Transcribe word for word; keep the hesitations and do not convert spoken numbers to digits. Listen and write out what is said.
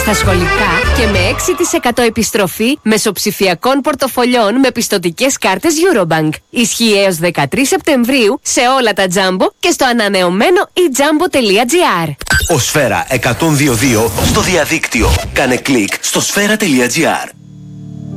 στα σχολικά και με έξι τοις εκατό επιστροφή μεσοψηφιακών πορτοφολιών με πιστωτικές κάρτες Eurobank. Ισχύει έως δεκατρείς Σεπτεμβρίου σε όλα τα Jumbo και στο ανανεωμένο e jumbo τελεία gr. Ο Σφαίρα εκατόν δύο κόμμα δύο στο διαδίκτυο. Κάνε κλικ στο σφαίρα τελεία gr.